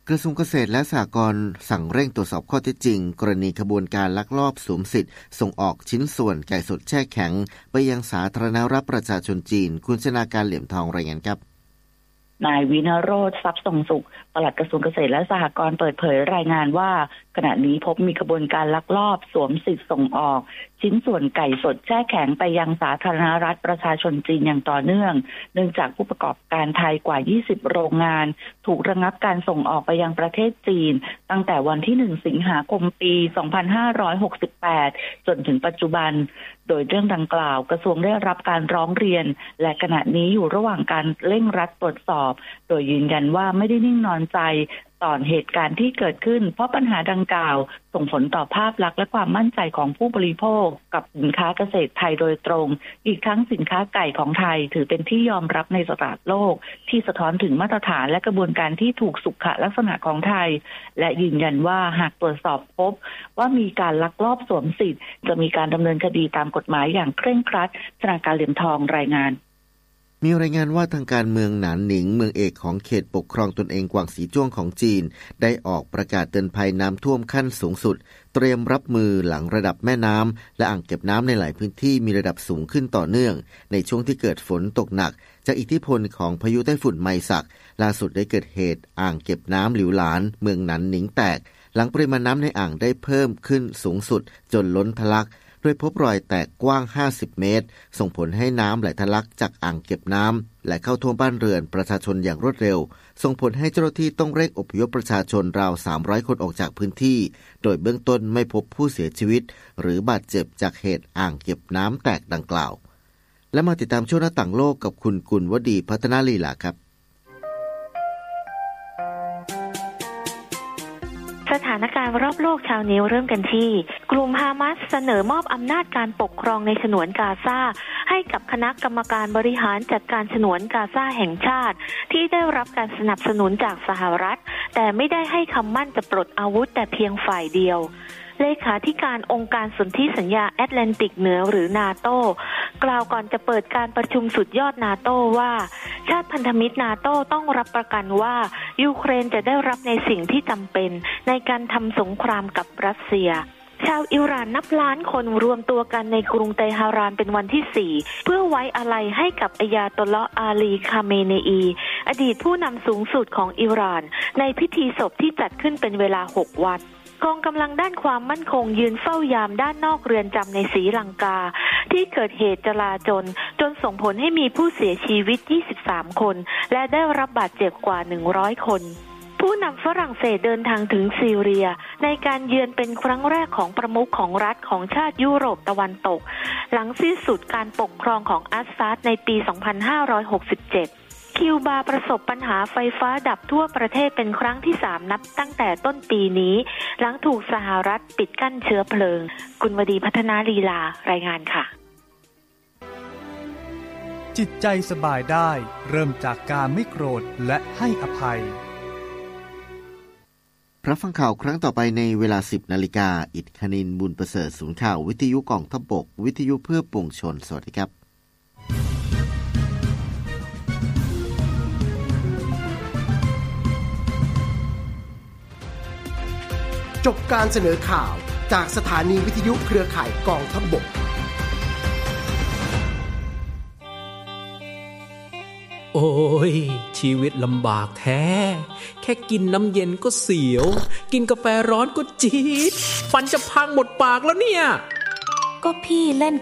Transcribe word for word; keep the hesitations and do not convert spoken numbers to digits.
กระทรวงเกษตรและสหกรณ์สั่งเร่งตรวจสอบข้อเท็จจริงกรณีขบวนการลักลอบสวมสิทธิ์ส่งออกชิ้นส่วนไก่สดแช่แข็งไปยังสาธารณรัฐประชาชนจีนคุณชนาการเหลี่ยมทองรายงานครับนายวินโรจน์ทรัพย์ทรงสุขปลัดกระทรวงเกษตรและสหกรณ์เปิดเผยรายงานว่าขณะนี้พบมีขบวนการลักลอบสวมสิทธิ์ส่งออกชิ้นส่วนไก่สดแช่แข็งไปยังสาธารณรัฐประชาชนจีนอย่างต่อเนื่องเนื่องจากผู้ประกอบการไทยกว่ายี่สิบโรงงานถูกระงับการส่งออกไปยังประเทศจีนตั้งแต่วันที่หนึ่งสิงหาคมปีสองพันห้าร้อยหกสิบแปดจนถึงปัจจุบันโดยเรื่องดังกล่าวกระทรวงได้รับการร้องเรียนและขณะนี้อยู่ระหว่างการเร่งรัดตรวจสอบโดยยืนยันว่าไม่ได้นิ่งนอนใจต่อเหตุการณ์ที่เกิดขึ้นเพราะปัญหาดังกล่าวส่งผลต่อภาพลักษณ์และความมั่นใจของผู้บริโภคกับสินค้าเกษตรไทยโดยตรงอีกทั้งสินค้าไก่ของไทยถือเป็นที่ยอมรับในตลาดโลกที่สะท้อนถึงมาตรฐานและกระบวนการที่ถูกสุขลักษณะของไทยและยืนยันว่าหากตรวจสอบพบว่ามีการลักลอบสวมสิทธิ์จะมีการดำเนินคดีตามกฎหมายอย่างเคร่งครัดชนาการเหลี่ยมทองรายงานมีรายงานว่าทางการเมืองหนานหนิงเมืองเอกของเขตปกครองตนเองกวางสีจ้วงของจีนได้ออกประกาศเตือนภัยน้ำท่วมขั้นสูงสุดเตรียมรับมือหลังระดับแม่น้ำและอ่างเก็บน้ำในหลายพื้นที่มีระดับสูงขึ้นต่อเนื่องในช่วงที่เกิดฝนตกหนักจากอิทธิพลของพายุไต้ฝุ่นไมซักล่าสุดได้เกิดเหตุอ่างเก็บน้ำหลิวหลานเมืองหนานหนิงแตกหลังปริมาณน้ำในอ่างได้เพิ่มขึ้นสูงสุดจนล้นทะลักโดยพบรอยแตกกว้างห้าสิบเมตรส่งผลให้น้ำไหลทะลักจากอ่างเก็บน้ำและเข้าท่วมบ้านเรือนประชาชนอย่างรวดเร็วส่งผลให้เจ้าหน้าที่ต้องเร่งอพยพประชาชนราวสามร้อยคนออกจากพื้นที่โดยเบื้องต้นไม่พบผู้เสียชีวิตหรือบาดเจ็บจากเหตุอ่างเก็บน้ำแตกดังกล่าวและมาติดตามช่วงหน้าต่างโลกกับคุณกุลวดีพัฒนาลีลาครับสถานการณ์รอบโลกเช้านี้เริ่มกันที่กลุ่มฮามาสเสนอมอบอำนาจการปกครองในฉนวนกาซาให้กับคณะกรรมการบริหารจัดการฉนวนกาซาแห่งชาติที่ได้รับการสนับสนุนจากสหรัฐแต่ไม่ได้ให้คำมั่นจะปลดอาวุธแต่เพียงฝ่ายเดียวเลขาธิการองค์การสนธิสัญญาแอตแลนติกเหนือหรือนาโต้กล่าวก่อนจะเปิดการประชุมสุดยอดนาโต้ว่าชาติพันธมิตรนาโต้ต้องรับประกันว่ายูเครนจะได้รับในสิ่งที่จำเป็นในการทำสงครามกับรัสเซียชาวอิหร่านนับล้านคนรวมตัวกันในกรุงเตหะรานเป็นวันที่สี่เพื่อไว้อาลัยให้กับอัยาตอลลอฮ์อาลีคาเมเนอีอดีตผู้นำสูงสุดของอิหร่านในพิธีศพที่จัดขึ้นเป็นเวลาหกวันกองกำลังด้านความมั่นคงยืนเฝ้ายามด้านนอกเรือนจำในศรีลังกาที่เกิดเหตุจลาจลจนส่งผลให้มีผู้เสียชีวิตยี่สิบสามคนและได้รับบาดเจ็บกว่าหนึ่งร้อยคนผู้นำฝรั่งเศสเดินทางถึงซีเรียในการเยือนเป็นครั้งแรกของประมุขของรัฐของชาติยุโรปตะวันตกหลังสิ้นสุดการปกครองของอัสซาดในปีสองพันห้าร้อยหกสิบเจ็ดคิวบาประสบปัญหาไฟฟ้าดับทั่วประเทศเป็นครั้งที่สามนับตั้งแต่ต้นปีนี้หลังถูกสหรัฐปิดกั้นเชื้อเพลิงกุลวดีพัฒนาลีลารายงานค่ะจิตใจสบายได้เริ่มจากการไม่โกรธและให้อภัยรับฟังข่าวครั้งต่อไปในเวลา สิบนาฬิกา อิฐคณินบุญประเสริฐศูนย์ข่าววิทยุกองทัพบกวิทยุเพื่อปวงชนสวัสดีครับจบการเสนอข่าวจากสถานีวิทยุเครือข่ายกองทัพบกโอ้ยชีวิตลำบากแท้แค่กินน้ำเย็นก็เสียวกินกาแฟร้อนก็จี๊ดฟันจะพังหมดปากแล้วเนี่ยก็พี่เล่น